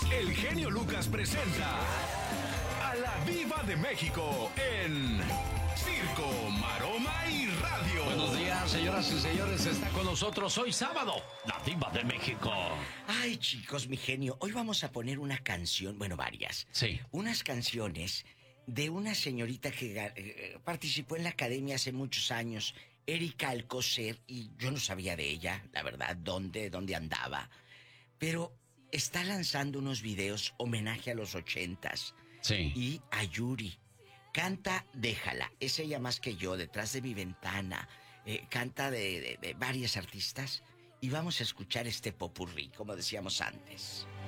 El genio Lucas presenta a la Diva de México en Circo, Maroma y Radio. Buenos días, señoras y señores. Está con nosotros hoy sábado, la Diva de México. Ay, chicos, mi genio, hoy vamos a poner una canción, bueno, varias. Sí. Unas canciones de una señorita que participó en la academia hace muchos años, Erika Alcocer, y yo no sabía de ella, la verdad, dónde andaba. Pero está lanzando unos videos homenaje a los 80s. Sí. Y a Yuri. Canta Déjala, es ella más que yo, Detrás de mi ventana. Canta de varias artistas. Y vamos a escuchar este popurrí, como decíamos antes.